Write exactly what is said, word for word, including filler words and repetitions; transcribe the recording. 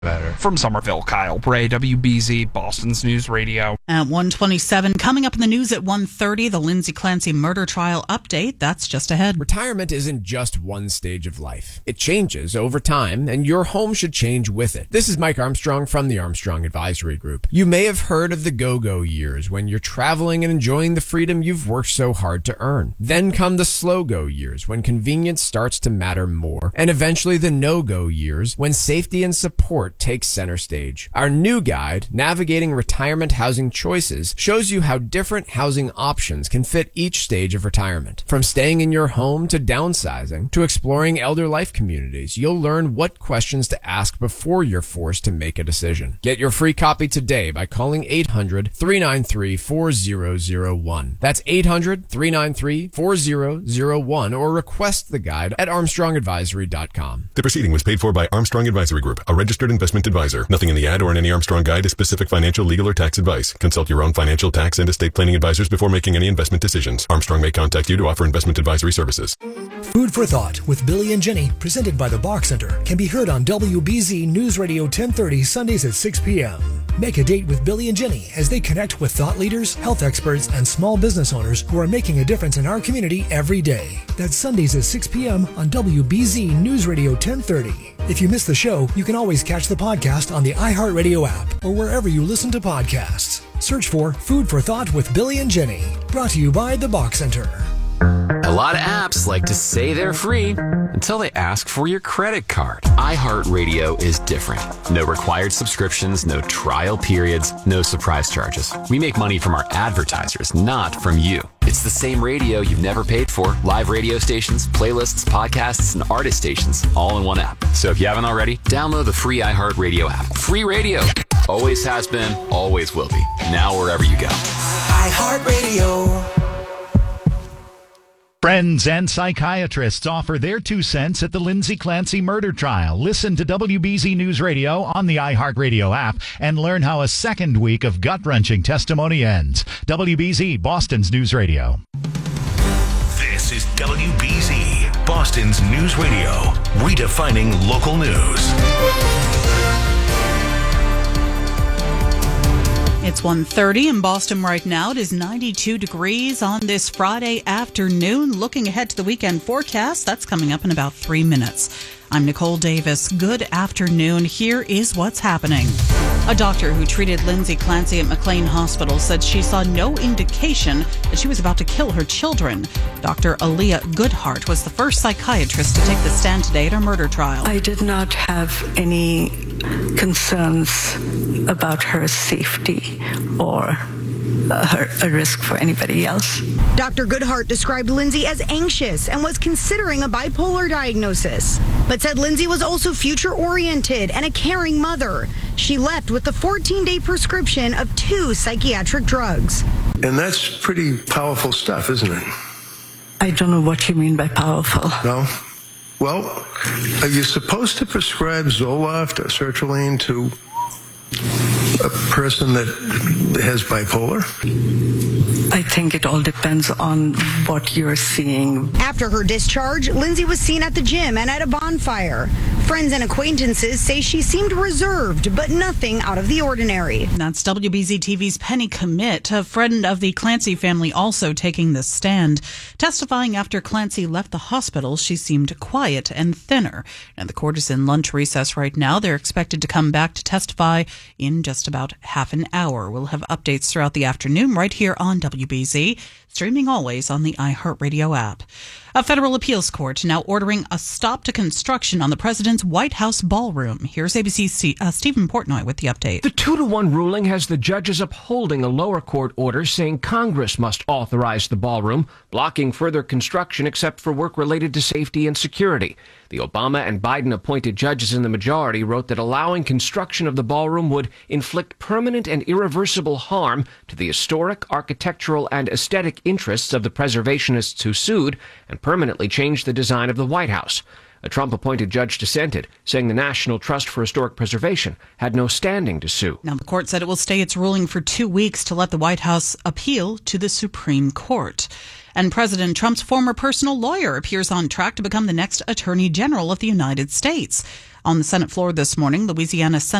Better. From Somerville, Kyle Bray, W B Z, Boston's News Radio. At one twenty-seven, coming up in the news at one thirty, the Lindsay Clancy murder trial update. That's just ahead. Retirement isn't just one stage of life. It changes over time, and your home should change with it. This is Mike Armstrong from the Armstrong Advisory Group. You may have heard of the go-go years, when you're traveling and enjoying the freedom you've worked so hard to earn. Then come the slow-go years, when convenience starts to matter more. And eventually the no-go years, when safety and support takes center stage. Our new guide, Navigating Retirement Housing Choices, shows you how different housing options can fit each stage of retirement. From staying in your home to downsizing to exploring elder life communities, you'll learn what questions to ask before you're forced to make a decision. Get your free copy today by calling eight hundred, three nine three, four zero zero one. That's eight hundred, three nine three, four zero zero one, or request the guide at armstrong advisory dot com. The proceeding was paid for by Armstrong Advisory Group, a registered investment advisor. Nothing in the ad or in any Armstrong guide is specific financial, legal, or tax advice. Consult your own financial, tax, and estate planning advisors before making any investment decisions. Armstrong may contact you to offer investment advisory services. Food for Thought with Billy and Jenny, presented by the Bach Center, can be heard on W B Z News Radio ten thirty Sundays at six p.m. Make a date with Billy and Jenny as they connect with thought leaders, health experts, and small business owners who are making a difference in our community every day. That's Sundays at six p.m. on W B Z News Radio ten thirty. If you miss the show, you can always catch the podcast on the iHeartRadio app or wherever you listen to podcasts. Search for Food for Thought with Billy and Jenny. Brought to you by the Bach Center. A lot of apps like to say they're free until they ask for your credit card. iHeartRadio is different. No required subscriptions, no trial periods, no surprise charges. We make money from our advertisers, not from you. It's the same radio you've never paid for. Live radio stations, playlists, podcasts, and artist stations, all in one app. So if you haven't already, download the free iHeartRadio app. Free radio. Always has been, always will be. Now wherever you go. iHeartRadio. Friends and psychiatrists offer their two cents at the Lindsay Clancy murder trial. Listen to W B Z News Radio on the iHeartRadio app and learn how a second week of gut-wrenching testimony ends. W B Z, Boston's News Radio. This is W B Z, Boston's News Radio, redefining local news. It's one thirty in Boston right now. It is ninety-two degrees on this Friday afternoon. Looking ahead to the weekend forecast, that's coming up in about three minutes. I'm Nicole Davis. Good afternoon. Here is what's happening. A doctor who treated Lindsay Clancy at McLean Hospital said she saw no indication that she was about to kill her children. Doctor Aaliyah Goodhart was the first psychiatrist to take the stand today at her murder trial. I did not have any concerns about her safety or uh, her, a risk for anybody else. Doctor Goodhart described Lindsay as anxious and was considering a bipolar diagnosis, but said Lindsay was also future-oriented and a caring mother. She left with the fourteen-day prescription of two psychiatric drugs. And that's pretty powerful stuff, isn't it? I don't know what you mean by powerful. No? Well, are you supposed to prescribe Zoloft or sertraline to a person that has bipolar? I think it all depends on what you're seeing. After her discharge, Lindsay was seen at the gym and at a bonfire. Friends and acquaintances say she seemed reserved, but nothing out of the ordinary. That's W B Z T V's Penny Commit, a friend of the Clancy family, also taking the stand. Testifying after Clancy left the hospital, she seemed quiet and thinner. And the court is in lunch recess right now. They're expected to come back to testify in just about half an hour. We'll have updates throughout the afternoon right here on W B Z, streaming always on the iHeartRadio app. A federal appeals court now ordering a stop to construction on the president's White House ballroom. Here's A B C's uh, Stephen Portnoy with the update. The two to one ruling has the judges upholding a lower court order saying Congress must authorize the ballroom, blocking further construction except for work related to safety and security. The Obama and Biden-appointed judges in the majority wrote that allowing construction of the ballroom would inflict permanent and irreversible harm to the historic, architectural, and aesthetic interests of the preservationists who sued and permanently change the design of the White House. A Trump-appointed judge dissented, saying the National Trust for Historic Preservation had no standing to sue. Now, the court said it will stay its ruling for two weeks to let the White House appeal to the Supreme Court. And President Trump's former personal lawyer appears on track to become the next Attorney General of the United States. On the Senate floor this morning, Louisiana Senator